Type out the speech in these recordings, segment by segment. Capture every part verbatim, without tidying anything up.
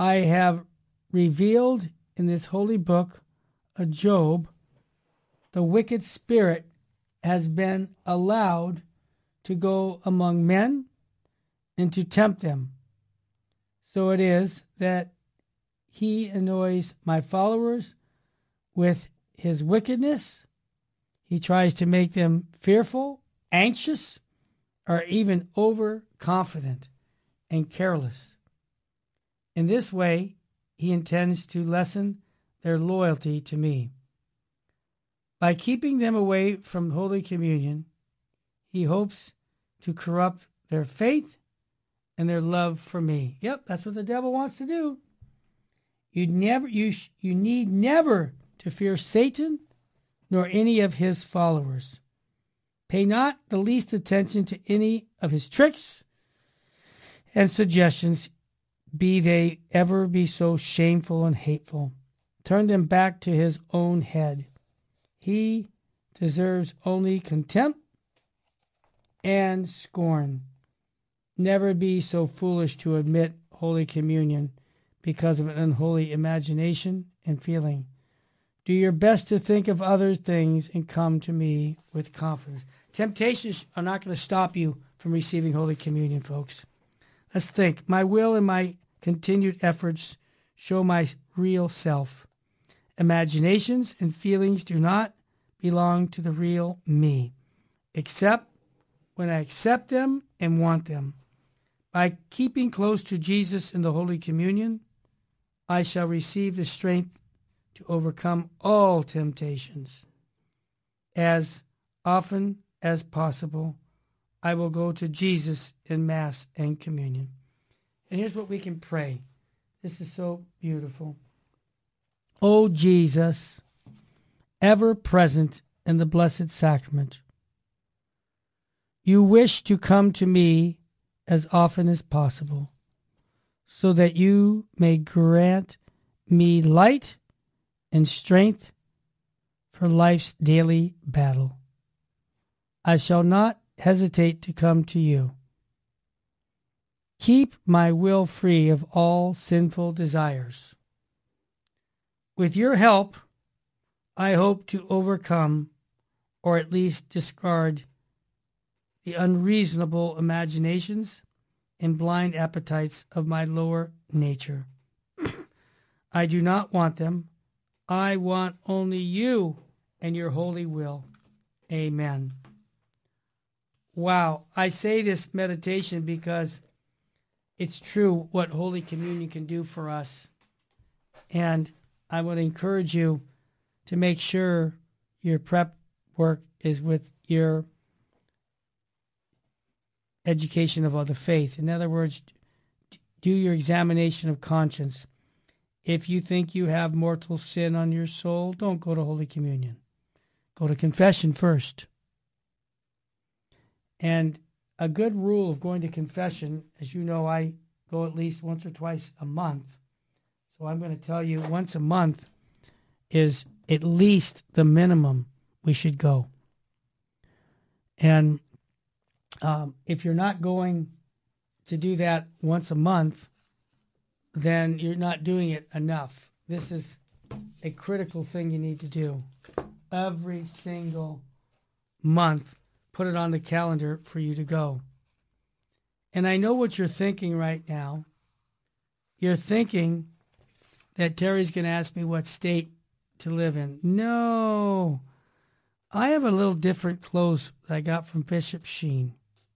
I have revealed in this holy book of Job, the wicked spirit has been allowed to go among men and to tempt them. So it is that he annoys my followers with his wickedness. He tries to make them fearful, anxious, or even overconfident and careless. In this way, he intends to lessen their loyalty to me. By keeping them away from Holy Communion, he hopes to corrupt their faith and their love for me. Yep, that's what the devil wants to do. You never, you, sh- you need never to fear Satan nor any of his followers. Pay not the least attention to any of his tricks and suggestions, be they ever be so shameful and hateful. Turn them back to his own head. He deserves only contempt and scorn. Never be so foolish to admit Holy Communion because of an unholy imagination and feeling. Do your best to think of other things and come to me with confidence. Temptations are not going to stop you from receiving Holy Communion, folks. Let's think. My will and my continued efforts show my real self. Imaginations and feelings do not belong to the real me, except when I accept them and want them. By keeping close to Jesus in the Holy Communion, I shall receive the strength to overcome all temptations. As often as possible, I will go to Jesus in Mass and Communion. And here's what we can pray. This is so beautiful. O Jesus, ever present in the Blessed Sacrament, you wish to come to me as often as possible, so that you may grant me light and strength for life's daily battle. I shall not hesitate to come to you. Keep my will free of all sinful desires. With your help, I hope to overcome, or at least discard, the unreasonable imaginations and blind appetites of my lower nature. I do not want them. I want only you and your holy will. Amen. Wow. I say this meditation because it's true what Holy Communion can do for us. And I would encourage you to make sure your prep work is with your education of other faith. In other words, do your examination of conscience. If you think you have mortal sin on your soul, don't go to Holy Communion. Go to confession first. And a good rule of going to confession, as you know, I go at least once or twice a month. So I'm going to tell you once a month is at least the minimum we should go. And um, if you're not going to do that once a month, then you're not doing it enough. This is a critical thing you need to do. Every single month, put it on the calendar for you to go. And I know what you're thinking right now. You're thinking that Terry's going to ask me what state to live in. No. I have a little different clothes that I got from Bishop Sheen.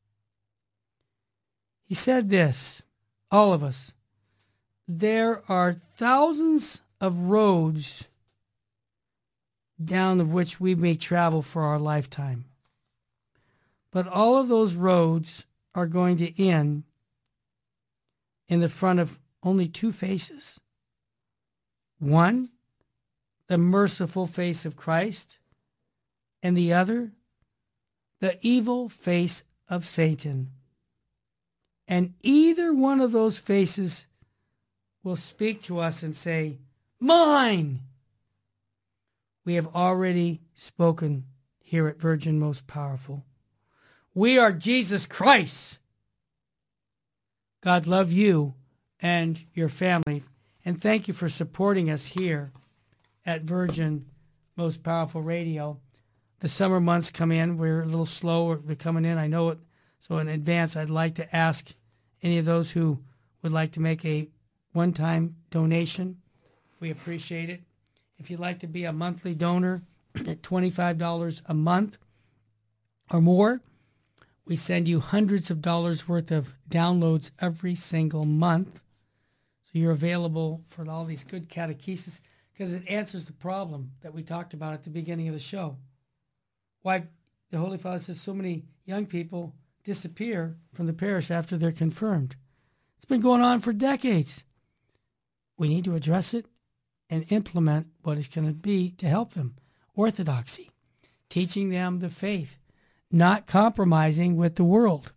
He said this, all of us, there are thousands of roads down of which we may travel for our lifetime. But all of those roads are going to end in the front of only two faces. One, the merciful face of Christ, and the other, the evil face of Satan. And either one of those faces will speak to us and say, mine! We have already spoken here at Virgin Most Powerful. We are Jesus Christ. God love you and your family. And thank you for supporting us here at Virgin Most Powerful Radio. The summer months come in. We're a little slow. We're coming in. I know it. So in advance, I'd like to ask any of those who would like to make a one-time donation. We appreciate it. If you'd like to be a monthly donor at twenty-five dollars a month or more, we send you hundreds of dollars worth of downloads every single month. So you're available for all these good catechesis because it answers the problem that we talked about at the beginning of the show. Why the Holy Father says so many young people disappear from the parish after they're confirmed. It's been going on for decades. We need to address it and implement what it's going to be to help them. Orthodoxy, teaching them the faith, not compromising with the world.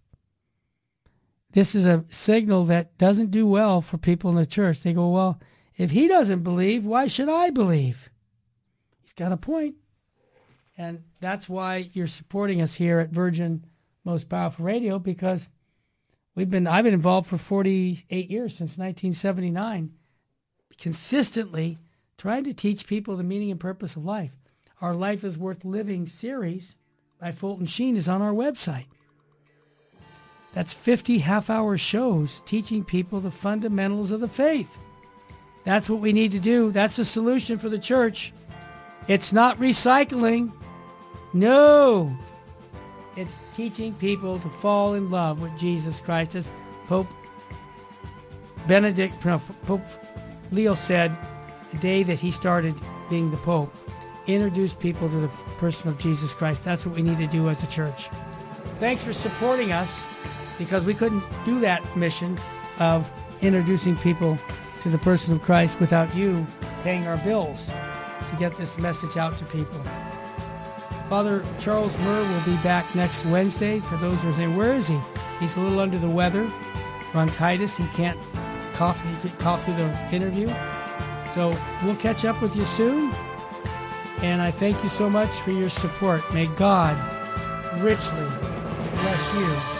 This is a signal that doesn't do well for people in the church. They go, well, if he doesn't believe, why should I believe? He's got a point. And that's why you're supporting us here at Virgin Most Powerful Radio, because we've been I've been involved for forty-eight years, since nineteen seventy-nine, consistently trying to teach people the meaning and purpose of life. Our Life is Worth Living series by Fulton Sheen is on our website. That's fifty half-hour shows teaching people the fundamentals of the faith. That's what we need to do. That's the solution for the church. It's not recycling. No. It's teaching people to fall in love with Jesus Christ. As Pope Benedict, no, Pope Leo said the day that he started being the Pope, introduce people to the person of Jesus Christ. That's what we need to do as a church. Thanks for supporting us, because we couldn't do that mission of introducing people to the person of Christ without you paying our bills to get this message out to people. Father Charles Murr will be back next Wednesday. For those who are saying, where is he? He's a little under the weather, bronchitis. He can't cough, he could cough through the interview. So we'll catch up with you soon. And I thank you so much for your support. May God richly bless you